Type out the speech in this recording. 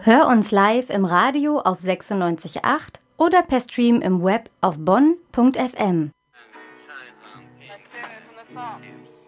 Hör uns live im Radio auf 96.8 oder per Stream im Web auf bonn.fm. And it shines on pink. Let's do it from the top.